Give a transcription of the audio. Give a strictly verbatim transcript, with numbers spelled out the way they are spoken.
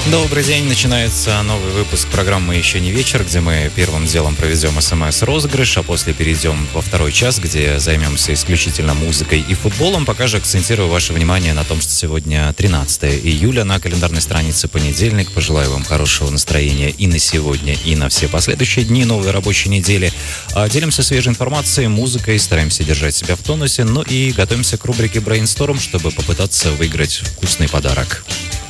Добрый день, начинается новый выпуск программы «Еще не вечер», где мы первым делом проведем СМС-розыгрыш, а после перейдем во второй час, где займемся исключительно музыкой и футболом. Пока же акцентирую ваше внимание на том, что сегодня тринадцатое июля, на календарной странице понедельник. Пожелаю вам хорошего настроения и на сегодня, и на все последующие дни новой рабочей недели. Делимся свежей информацией, музыкой, стараемся держать себя в тонусе, ну и готовимся к рубрике «Брейнсторм», чтобы попытаться выиграть вкусный подарок.